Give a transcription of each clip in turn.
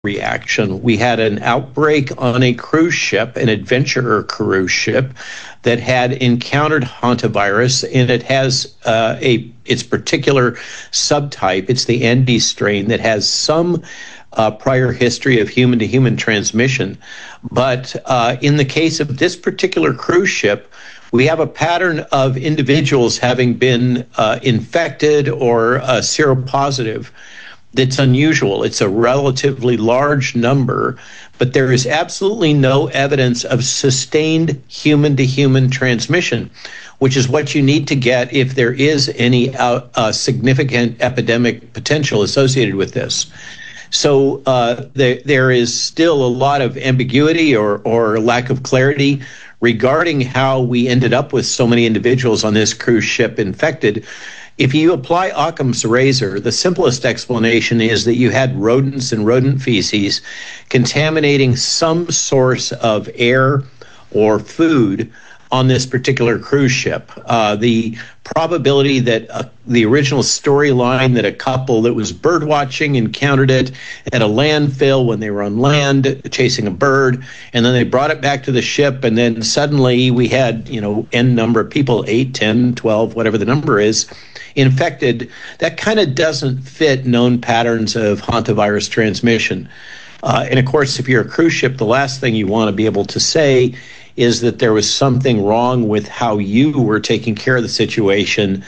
reaction. We had an outbreak on a cruise ship, an adventurer cruise ship, that had encountered hantavirus, and it has its particular subtype. It's the Andes strain that has some prior history of human-to-human transmission. But in the case of this particular cruise ship, we have a pattern of individuals having been infected or seropositive that's unusual. It's a relatively large number, but there is absolutely no evidence of sustained human-to-human transmission, which is what you need to get if there is any significant epidemic potential associated with this. So there is still a lot of ambiguity or lack of clarity regarding how we ended up with so many individuals on this cruise ship infected. If you apply Occam's razor, the simplest explanation is that you had rodents and rodent feces contaminating some source of air or food on this particular cruise ship. The probability that the original storyline that a couple that was bird watching encountered it at a landfill when they were on land chasing a bird, and then they brought it back to the ship, and then suddenly we had, N number of people, 8, 10, 12, whatever the number is, infected. That kind of doesn't fit known patterns of hantavirus transmission. And of course, if you're a cruise ship, the last thing you want to be able to say is that there was something wrong with how you were taking care of the situation.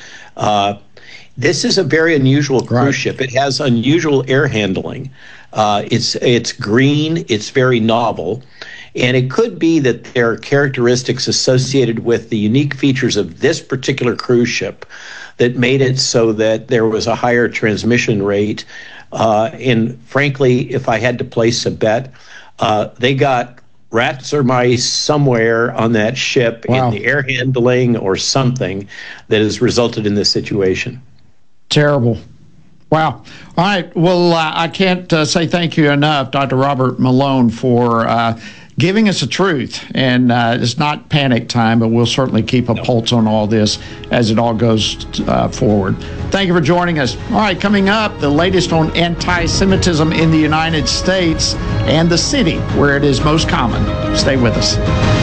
This is a very unusual cruise ship. It has unusual air handling. It's green. It's very novel. And it could be that there are characteristics associated with the unique features of this particular cruise ship that made it so that there was a higher transmission rate. And frankly, if I had to place a bet, they got rats or mice somewhere on that ship in the air handling or something that has resulted in this situation. Terrible. Wow. All right. Well, I can't say thank you enough, Dr. Robert Malone, for giving us the truth. And it's not panic time, but we'll certainly keep a pulse on all this as it all goes forward. Thank you for joining us. All right, coming up, the latest on anti-Semitism in the United States and the city where it is most common. Stay with us.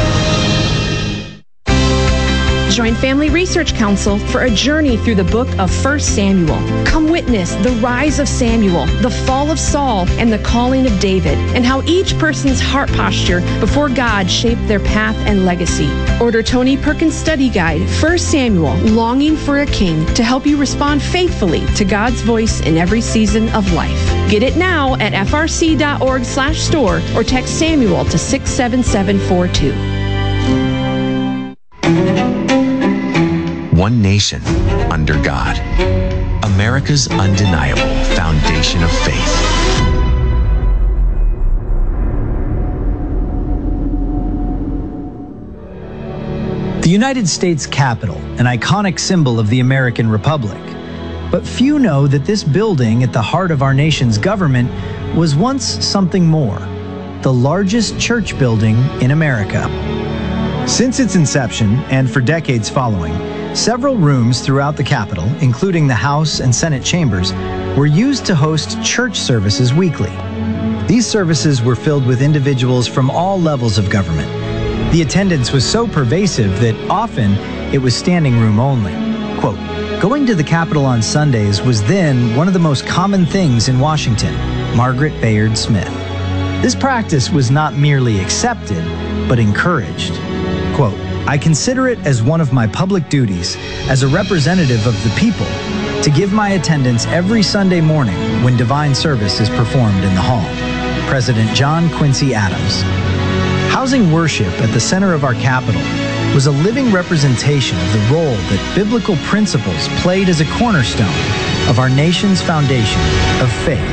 Join Family Research Council for a journey through the book of 1 Samuel. Come witness the rise of Samuel, the fall of Saul, and the calling of David, and how each person's heart posture before God shaped their path and legacy. Order Tony Perkins' study guide, 1 Samuel, Longing for a King, to help you respond faithfully to God's voice in every season of life. Get it now at frc.org/store or text Samuel to 67742. One nation under God. America's undeniable foundation of faith. The United States Capitol, an iconic symbol of the American Republic. But few know that this building at the heart of our nation's government was once something more: the largest church building in America. Since its inception, and for decades following, several rooms throughout the Capitol, including the House and Senate chambers, were used to host church services weekly. These services were filled with individuals from all levels of government. The attendance was so pervasive that often it was standing room only. Quote, "Going to the Capitol on Sundays was then one of the most common things in Washington," Margaret Bayard Smith. This practice was not merely accepted, but encouraged. Quote, "I consider it as one of my public duties as a representative of the people to give my attendance every Sunday morning when divine service is performed in the hall." President John Quincy Adams. Housing worship at the center of our Capitol was a living representation of the role that biblical principles played as a cornerstone of our nation's foundation of faith.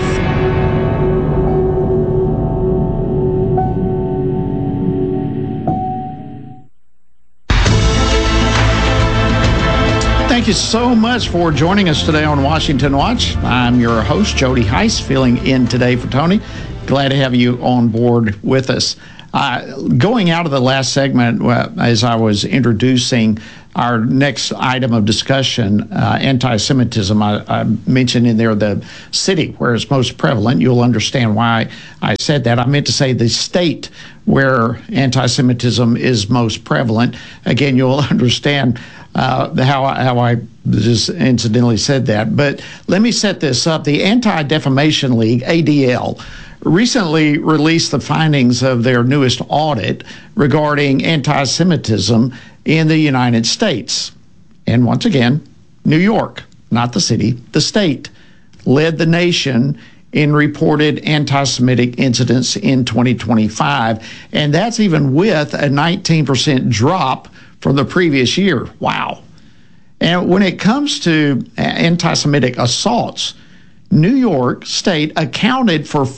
Thank you so much for joining us today on Washington Watch. I'm your host, Jody Heiss, filling in today for Tony. Glad to have you on board with us. Going out of the last segment, as I was introducing our next item of discussion, anti-Semitism, I mentioned in there the city where it's most prevalent. You'll understand why I said that. I meant to say the state where anti-Semitism is most prevalent. Again, you'll understand how I just incidentally said that. But let me set this up. The Anti-Defamation League, ADL, recently released the findings of their newest audit regarding anti-Semitism in the United States. And once again, New York, not the city, the state, led the nation in reported anti-Semitic incidents in 2025. And that's even with a 19% drop from the previous year. Wow. And when it comes to anti-Semitic assaults, New York State accounted for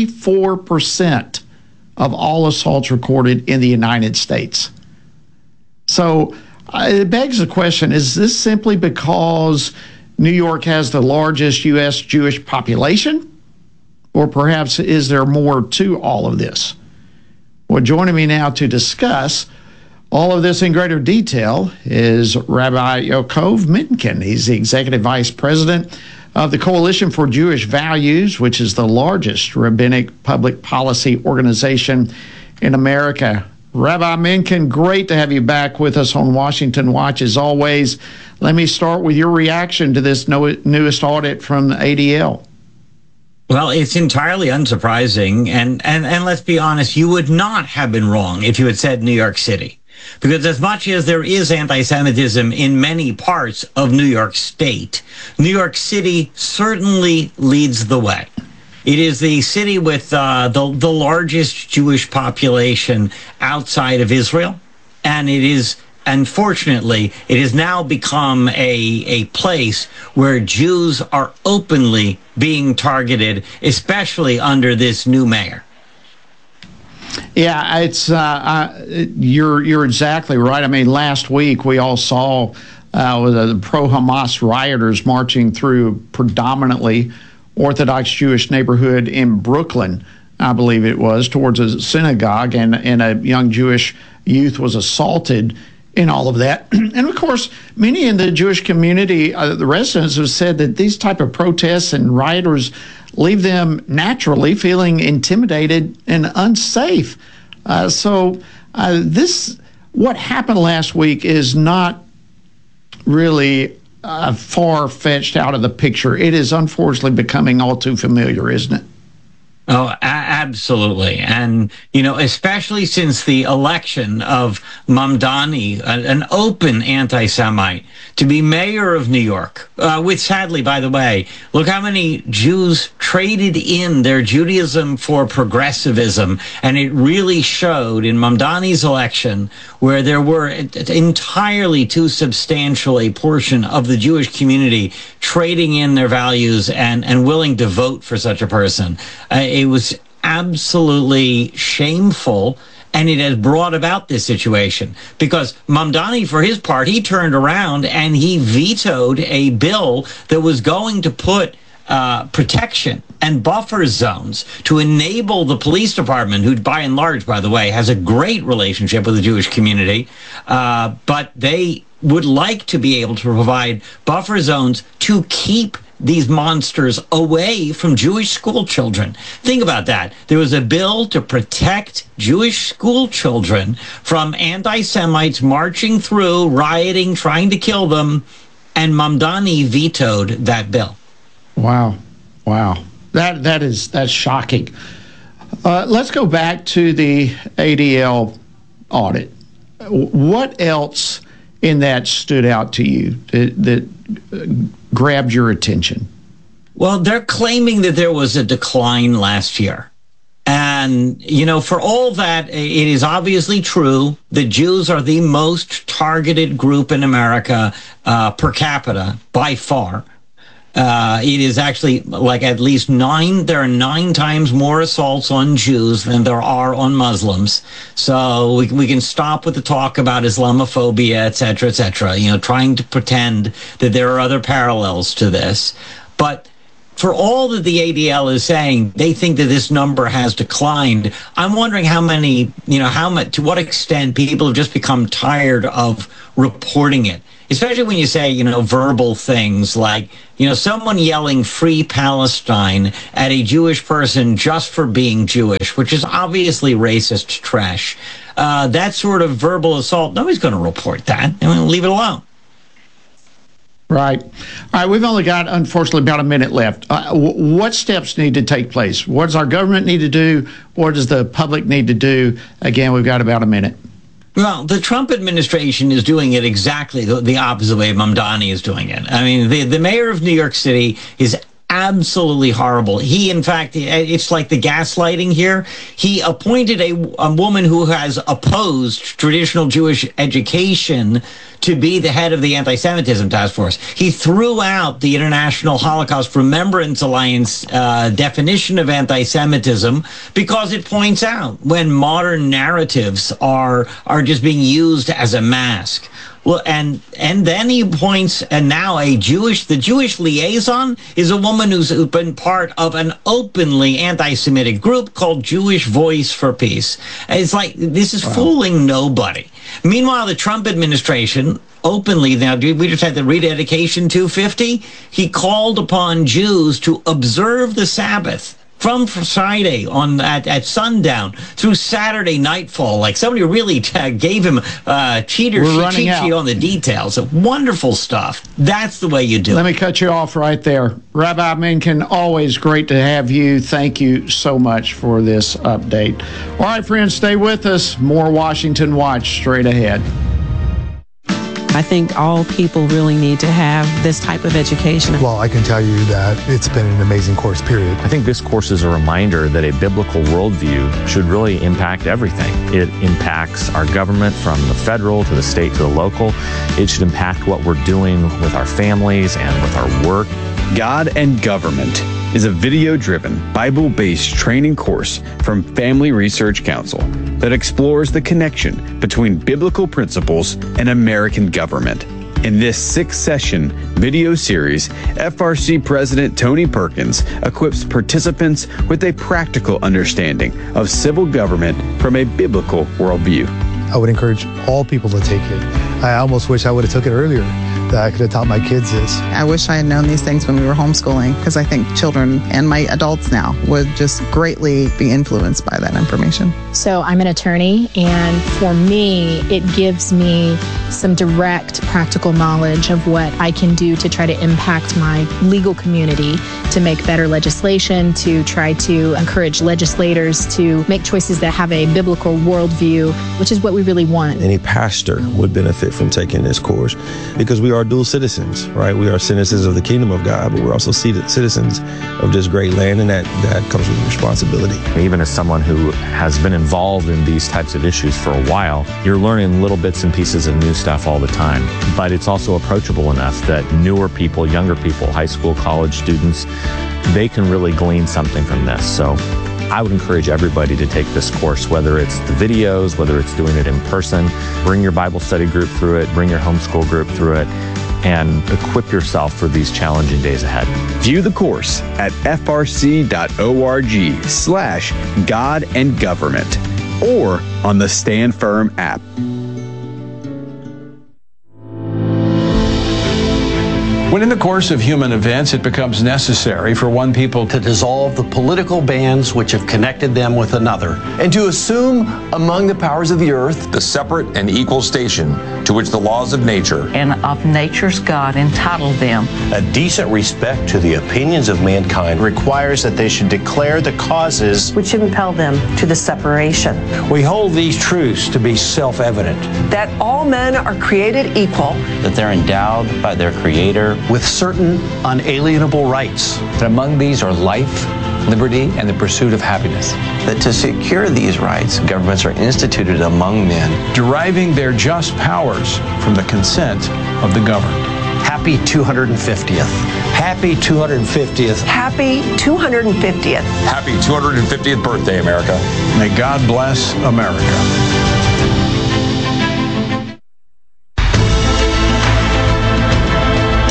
44% of all assaults recorded in the United States. So it begs the question, is this simply because New York has the largest U.S. Jewish population? Or perhaps is there more to all of this? Well, joining me now to discuss all of this in greater detail is Rabbi Yaakov Menken. He's the Executive Vice President of the Coalition for Jewish Values, which is the largest rabbinic public policy organization in America. Rabbi Menken, great to have you back with us on Washington Watch as always. Let me start with your reaction to this newest audit from the ADL. Well, it's entirely unsurprising, and let's be honest, you would not have been wrong if you had said New York City. Because as much as there is anti-Semitism in many parts of New York State, New York City certainly leads the way. It is the city with the largest Jewish population outside of Israel, and it is, unfortunately, it has now become a place where Jews are openly being targeted, especially under this new mayor. Yeah, it's you're exactly right. I mean, last week we all saw the pro-Hamas rioters marching through predominantly Orthodox Jewish neighborhood in Brooklyn, I believe it was, towards a synagogue, and a young Jewish youth was assaulted in all of that. And of course, many in the Jewish community, the residents have said that these type of protests and rioters leave them naturally feeling intimidated and unsafe. So what happened last week is not really far-fetched out of the picture. It is unfortunately becoming all too familiar, isn't it? Oh, absolutely. And, especially since the election of Mamdani, an open anti-Semite, to be mayor of New York, with sadly, by the way, look how many Jews traded in their Judaism for progressivism. And it really showed in Mamdani's election, where there were entirely too substantial a portion of the Jewish community trading in their values and willing to vote for such a person. It was absolutely shameful, and it has brought about this situation because Mamdani, for his part, he turned around and he vetoed a bill that was going to put protection and buffer zones to enable the police department, who by and large, by the way, has a great relationship with the Jewish community, but they would like to be able to provide buffer zones to keep these monsters away from Jewish school children. Think about that. There was a bill to protect Jewish school children from anti-Semites marching through, rioting, trying to kill them, and Mamdani vetoed that bill. Wow. That's shocking. Let's go back to the ADL audit. What else in that stood out to you that grabbed your attention? Well, they're claiming that there was a decline last year. And, for all that, it is obviously true that Jews are the most targeted group in America per capita by far. It is actually like at least there are 9 times more assaults on Jews than there are on Muslims. So we can stop with the talk about Islamophobia, et cetera, trying to pretend that there are other parallels to this. But for all that the ADL is saying, they think that this number has declined. I'm wondering how many, how much, to what extent people have just become tired of reporting it. Especially when you say, verbal things like, someone yelling "Free Palestine" at a Jewish person just for being Jewish, which is obviously racist trash. That sort of verbal assault, nobody's going to report that. Leave it alone. Right. All right, we've only got, unfortunately, about a minute left. What steps need to take place? What does our government need to do? What does the public need to do? Again, we've got about a minute. Well, the Trump administration is doing it exactly the opposite way Mamdani is doing it. I mean, the mayor of New York City is absolutely horrible. He, in fact, it's like the gaslighting here. He appointed a woman who has opposed traditional Jewish education to be the head of the anti-Semitism task force. He threw out the International Holocaust Remembrance Alliance definition of anti-Semitism because it points out when modern narratives are just being used as a mask. Well, and then he points, and now the Jewish liaison is a woman who's been part of an openly anti-Semitic group called Jewish Voice for Peace. And it's like, this is fooling nobody. Meanwhile, the Trump administration openly, now we just had the Rededication 250, he called upon Jews to observe the Sabbath from Friday at sundown through Saturday nightfall. Like somebody really gave him cheat sheet on the details. Wonderful stuff. That's the way you do it. Let me cut you off right there. Rabbi Menken, always great to have you. Thank you so much for this update. All right, friends, stay with us. More Washington Watch straight ahead. I think all people really need to have this type of education. Well, I can tell you that it's been an amazing course, period. I think this course is a reminder that a biblical worldview should really impact everything. It impacts our government from the federal to the state to the local. It should impact what we're doing with our families and with our work. God and Government is a video-driven, Bible-based training course from Family Research Council that explores the connection between biblical principles and American government. In this 6-session video series, FRC President Tony Perkins equips participants with a practical understanding of civil government from a biblical worldview. I would encourage all people to take it. I almost wish I would have took it earlier, that I could have taught my kids this. I wish I had known these things when we were homeschooling, because I think children and my adults now would just greatly be influenced by that information. So I'm an attorney, and for me, it gives me some direct practical knowledge of what I can do to try to impact my legal community, to make better legislation, to try to encourage legislators to make choices that have a biblical worldview, which is what we really want. Any pastor would benefit from taking this course because we are dual citizens, right? We are citizens of the kingdom of God, but we're also citizens of this great land, and that comes with responsibility. Even as someone who has been involved in these types of issues for a while, you're learning little bits and pieces of new stuff all the time. But it's also approachable enough that newer people, younger people, high school, college students, they can really glean something from this. So I would encourage everybody to take this course, whether it's the videos, whether it's doing it in person. Bring your Bible study group through it, bring your homeschool group through it, and equip yourself for these challenging days ahead. View the course at frc.org/God and Government or on the Stand Firm app. When in the course of human events it becomes necessary for one people to dissolve the political bands which have connected them with another, and to assume among the powers of the earth the separate and equal station to which the laws of nature and of nature's God entitled them. A decent respect to the opinions of mankind requires that they should declare the causes which impel them to the separation. We hold these truths to be self-evident. That all men are created equal. That they're endowed by their Creator with certain unalienable rights. That among these are life, liberty, and the pursuit of happiness. That to secure these rights, governments are instituted among men, deriving their just powers from the consent of the governed. Happy 250th. Happy 250th. Happy 250th. Happy 250th birthday, America. May God bless America.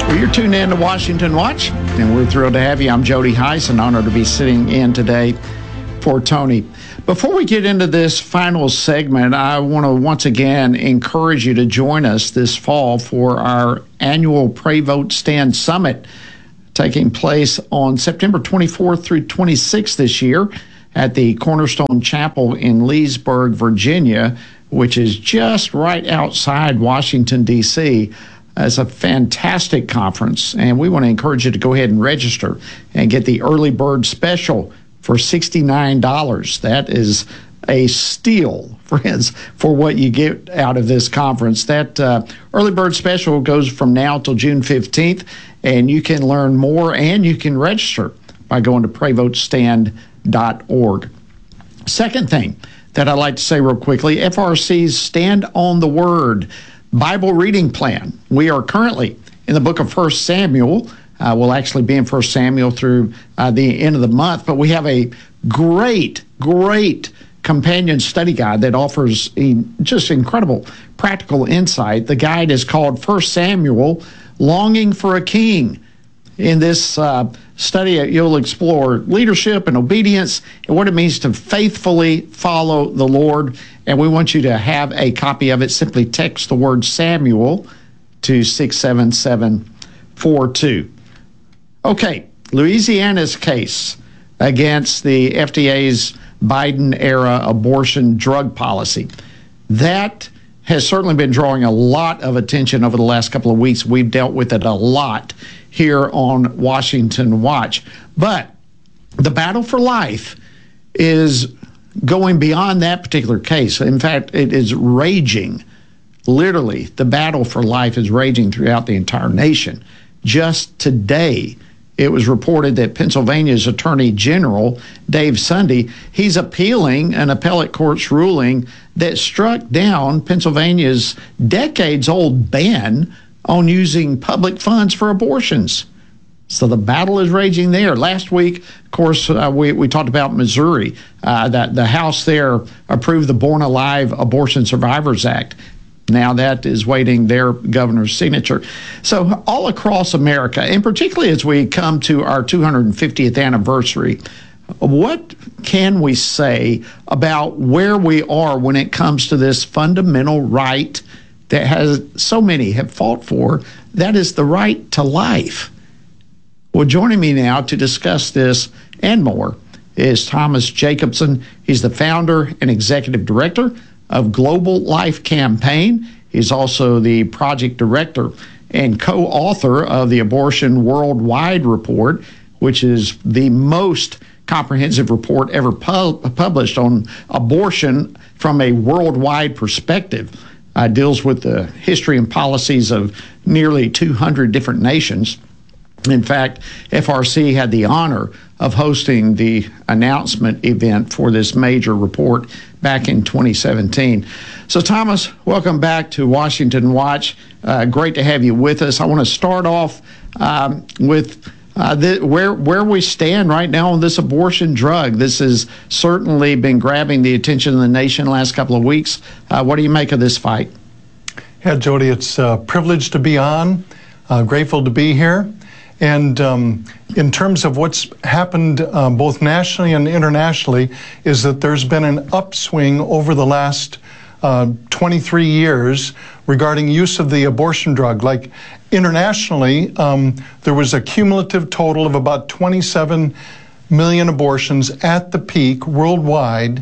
Well, you're tuned in to Washington Watch, and we're thrilled to have you. I'm Jody Heiss, an honor to be sitting in today for Tony. Before we get into this final segment, I want to once again encourage you to join us this fall for our annual Pray Vote Stand Summit, taking place on September 24th through 26th this year at the Cornerstone Chapel in Leesburg, Virginia, which is just right outside Washington, D.C. It's a fantastic conference, and we want to encourage you to go ahead and register and get the early bird special for $69. That is a steal, friends, for what you get out of this conference. That early bird special goes from now till June 15th, and you can learn more and you can register by going to prayvotestand.org. Second thing that I'd like to say real quickly, FRC's Stand on the Word Bible reading plan. We are currently in the book of 1 Samuel. We'll actually be in 1 Samuel through the end of the month, but we have a great companion study guide that offers just incredible practical insight. The guide is called 1 Samuel, Longing for a King. In this study, you'll explore leadership and obedience and what it means to faithfully follow the Lord. And we want you to have a copy of it. Simply text the word Samuel to 67742. Okay, Louisiana's case against the FDA's Biden-era abortion drug policy. That has certainly been drawing a lot of attention over the last couple of weeks. We've dealt with it a lot here on Washington Watch. But the battle for life is going beyond that particular case. In fact, it is raging. Literally, the battle for life is raging throughout the entire nation. Just today, it was reported that Pennsylvania's Attorney General, Dave Sunday, he's appealing an appellate court's ruling that struck down Pennsylvania's decades-old ban on using public funds for abortions. So the battle is raging there. Last week, of course, we talked about Missouri. That the House there approved the Born Alive Abortion Survivors Act. Now that is waiting their governor's signature. So all across America, and particularly as we come to our 250th anniversary, what can we say about where we are when it comes to this fundamental right that so many have fought for? That is the right to life. Well, joining me now to discuss this and more is Thomas Jacobson. He's the founder and executive director of Global Life Campaign. He's also the project director and co-author of the Abortion Worldwide Report, which is the most comprehensive report ever published on abortion from a worldwide perspective. Deals with the history and policies of nearly 200 different nations. In fact, FRC had the honor of hosting the announcement event for this major report back in 2017. So, Thomas, welcome back to Washington Watch. Great to have you with us. I want to start off with where we stand right now on this abortion drug. This has certainly been grabbing the attention of the nation the last couple of weeks. What do you make of this fight? Yeah, Jody, it's a privilege to be on. Grateful to be here. And in terms of what's happened both nationally and internationally is that there's been an upswing over the last 23 years regarding use of the abortion drug. Like internationally, there was a cumulative total of about 27 million abortions at the peak worldwide.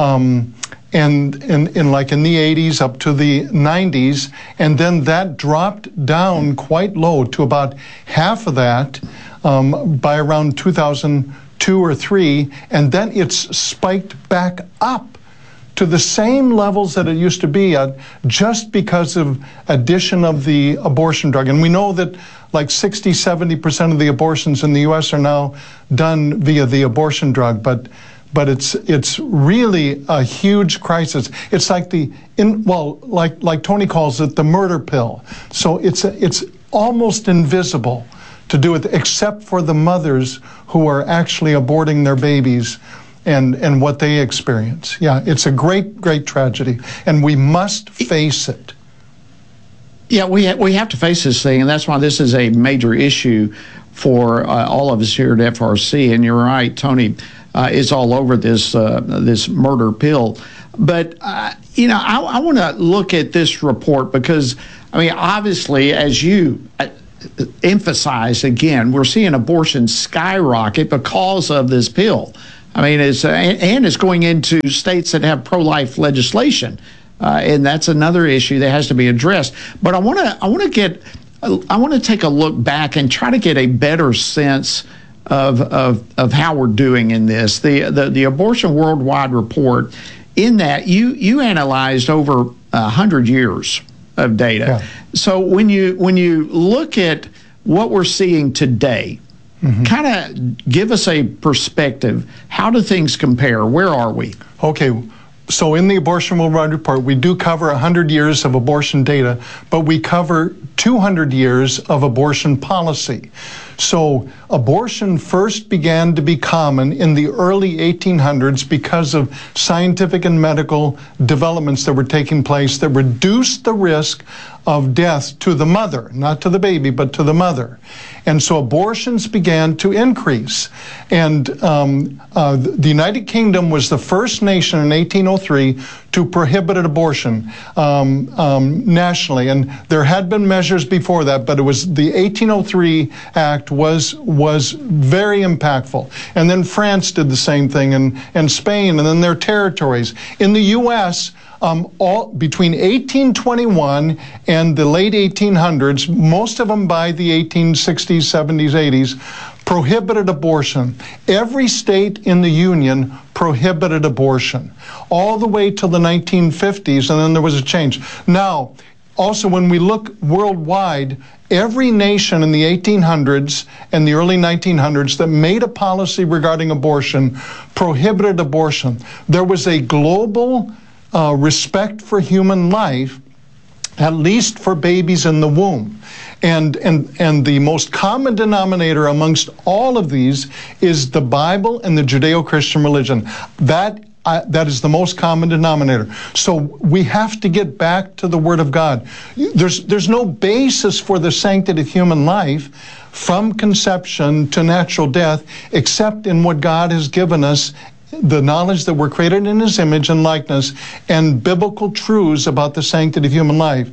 And in the 80s up to the 90s, and then that dropped down quite low to about half of that by around 2002 or 3, and then it's spiked back up to the same levels that it used to be at just because of addition of the abortion drug. And we know that like 60-70% of the abortions in the U.S. are now done via the abortion drug, but it's really a huge crisis. It's like like Tony calls it, the murder pill. So it's almost invisible to do it, except for the mothers who are actually aborting their babies and what they experience. Yeah, it's a great tragedy, and we must face it. Yeah, we have to face this thing, and that's why this is a major issue for all of us here at FRC. And you're right, Tony is all over this this murder pill. But you know, I want to look at this report because, I mean, obviously, as you emphasize again, we're seeing abortion skyrocket because of this pill. I mean, it's going into states that have pro-life legislation, and that's another issue that has to be addressed. But I want to take a look back and try to get a better sense of how we're doing in this. The Abortion Worldwide report, in that you analyzed over 100 years of data. Yeah. So when you look at what we're seeing today, kind of give us a perspective. How do things compare? Where are we? Okay. So in the Abortion Worldwide report, we do cover 100 years of abortion data, but we cover 200 years of abortion policy. So abortion first began to be common in the early 1800s because of scientific and medical developments that were taking place that reduced the risk of death to the mother, not to the baby, but to the mother. And so abortions began to increase. And the United Kingdom was the first nation in 1803 to prohibit abortion nationally. And there had been measures before that, but it was the 1803 Act was very impactful. And then France did the same thing, and Spain, and then their territories. In the U.S., between 1821 and the late 1800s, most of them by the 1860s, 70s, 80s, prohibited abortion. Every state in the Union prohibited abortion, all the way till the 1950s, and then there was a change. Now, also when we look worldwide, every nation in the 1800s and the early 1900s that made a policy regarding abortion prohibited abortion. There was a global respect for human life, at least for babies in the womb. And the most common denominator amongst all of these is the Bible and the Judeo-Christian religion. That is the most common denominator. So we have to get back to the Word of God. There's no basis for the sanctity of human life from conception to natural death except in what God has given us, the knowledge that we're created in His image and likeness, and biblical truths about the sanctity of human life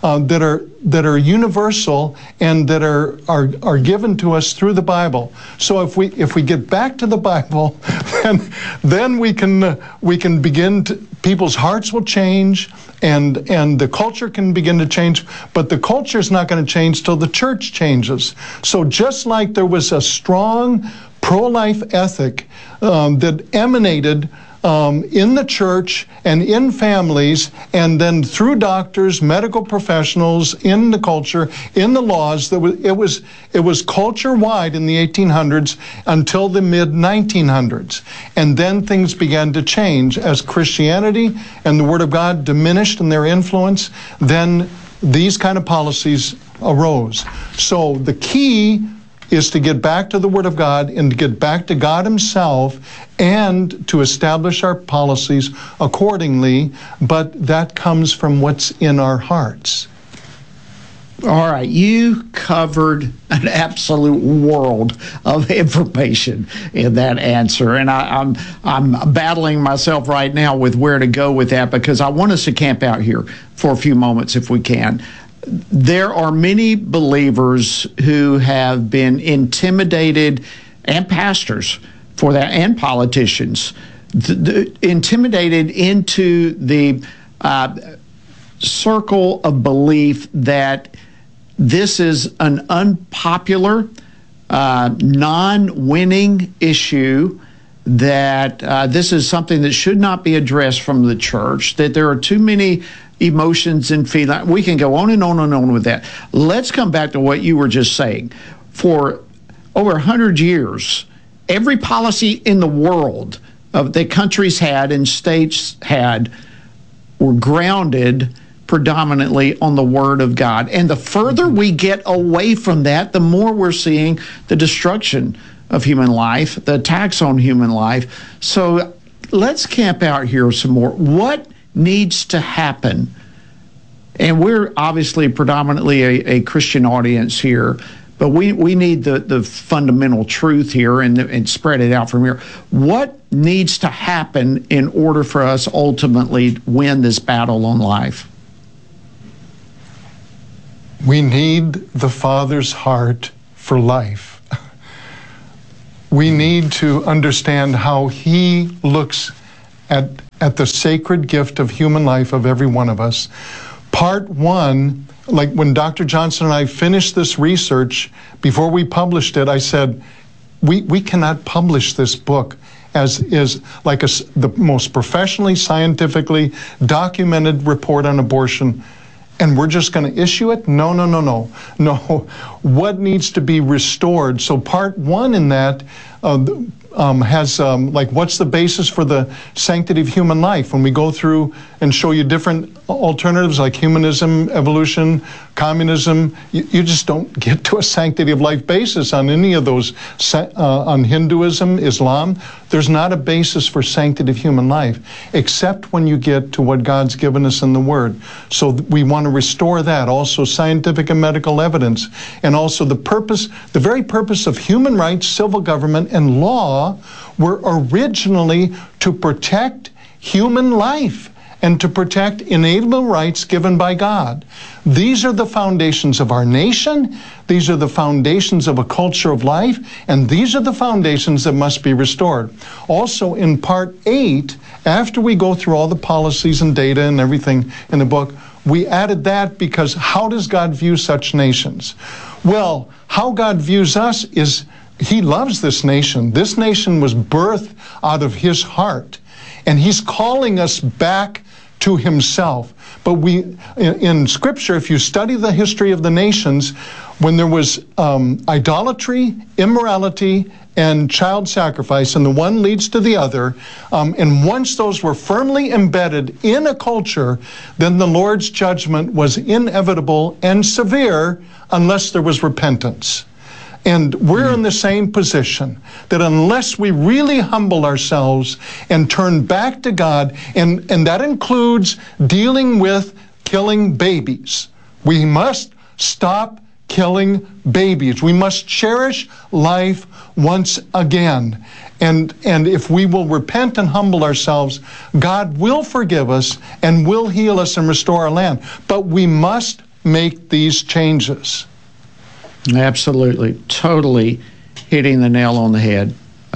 that are universal and that are given to us through the Bible. So if we get back to the Bible, then we can begin to, people's hearts will change, and the culture can begin to change. But the culture is not going to change till the church changes. So just like there was a strong pro-life ethic that emanated in the church and in families, and then through doctors, medical professionals, in the culture, in the laws, it was culture-wide in the 1800s until the mid-1900s. And then things began to change as Christianity and the Word of God diminished in their influence. Then these kind of policies arose. So the key is to get back to the Word of God and to get back to God Himself and to establish our policies accordingly, but that comes from what's in our hearts. All right, you covered an absolute world of information in that answer, and I'm battling myself right now with where to go with that, because I want us to camp out here for a few moments if we can. There are many believers who have been intimidated, and pastors for that, and politicians, intimidated into the circle of belief that this is an unpopular, non-winning issue, that this is something that should not be addressed from the church, that there are too many emotions and feelings. We can go on and on and on with that. Let's come back to what you were just saying. For over 100 years, every policy in the world that countries had and states had were grounded predominantly on the Word of God. And the further we get away from that, the more we're seeing the destruction of human life, the attacks on human life. So let's camp out here some more. What needs to happen And we're obviously predominantly a Christian audience here, but we need the fundamental truth here and spread it out from here. What needs to happen in order for us ultimately to win this battle on life? We need the Father's heart for life. We need to understand how He looks at the sacred gift of human life of every one of us. Part one, like when Dr. Johnson and I finished this research, before we published it, I said, we cannot publish this book as is like the most professionally, scientifically documented report on abortion, and we're just going to issue it? No. What needs to be restored? So part one in that has like, what's the basis for the sanctity of human life? When we go through and show you different alternatives like humanism, evolution, communism, you just don't get to a sanctity of life basis on any of those. On Hinduism, Islam, there's not a basis for sanctity of human life, except when you get to what God's given us in the Word. So we want to restore that. Also scientific and medical evidence. And also the very purpose of human rights, civil government, and law were originally to protect human life and to protect inalienable rights given by God. These are the foundations of our nation. These are the foundations of a culture of life, and these are the foundations that must be restored. Also, in part 8, after we go through all the policies and data and everything in the book, we added that because how does God view such nations? Well, how God views us is He loves this nation. This nation was birthed out of His heart, and He's calling us back to Himself. But in Scripture, if you study the history of the nations, when there was idolatry, immorality, and child sacrifice, and the one leads to the other, and once those were firmly embedded in a culture, then the Lord's judgment was inevitable and severe unless there was repentance. And we're in the same position, that unless we really humble ourselves and turn back to God, and that includes dealing with killing babies. We must stop killing babies. We must cherish life once again. And if we will repent and humble ourselves, God will forgive us and will heal us and restore our land. But we must make these changes. Absolutely. Totally hitting the nail on the head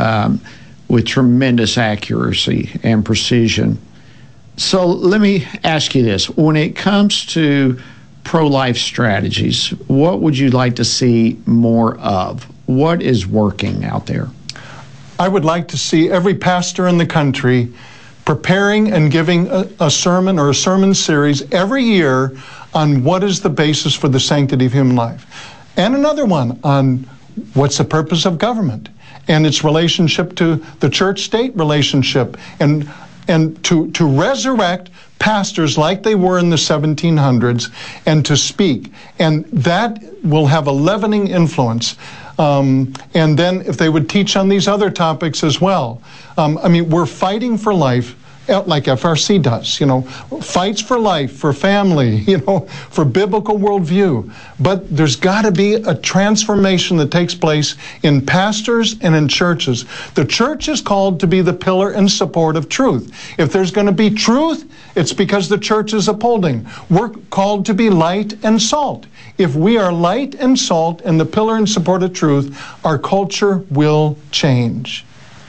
with tremendous accuracy and precision. So let me ask you this. When it comes to pro-life strategies, what would you like to see more of? What is working out there? I would like to see every pastor in the country preparing and giving a sermon or a sermon series every year on what is the basis for the sanctity of human life. And another one on what's the purpose of government and its relationship to the church-state relationship, and to resurrect pastors like they were in the 1700s and to speak. And that will have a leavening influence. And then if they would teach on these other topics as well. I mean, we're fighting for life, like FRC does, fights for life, for family, for biblical worldview. But there's got to be a transformation that takes place in pastors and in churches. The church is called to be the pillar and support of truth. If there's going to be truth, it's because the church is upholding. We're called to be light and salt. If we are light and salt and the pillar and support of truth, our culture will change.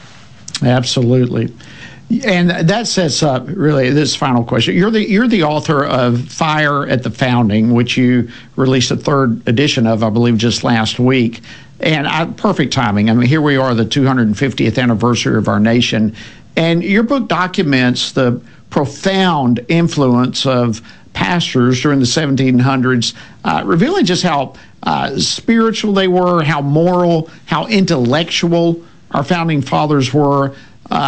Absolutely. And that sets up really this final question. You're the author of Fire at the Founding, which you released a third edition of, I believe, just last week. And perfect timing. I mean, here we are, the 250th anniversary of our nation. And your book documents the profound influence of pastors during the 1700s, revealing just how spiritual they were, how moral, how intellectual our founding fathers were.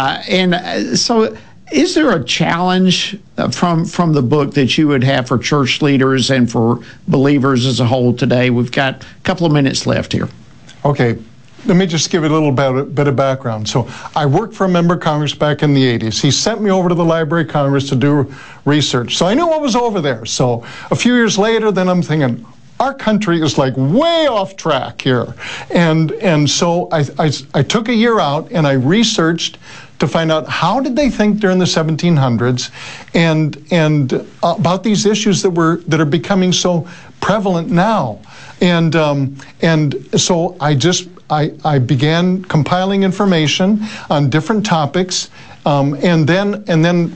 And so is there a challenge from the book that you would have for church leaders and for believers as a whole today? We've got a couple of minutes left here. Okay. let me just give you a little bit of background. So I worked for a member of Congress back in the 80s. He sent me over to the Library of Congress to do research. So I knew what was over there. So a few years later, then I'm thinking, our country is like way off track here. And so I took a year out and I researched to find out how did they think during the 1700s and about these issues that are becoming so prevalent now. And so I began compiling information on different topics, and then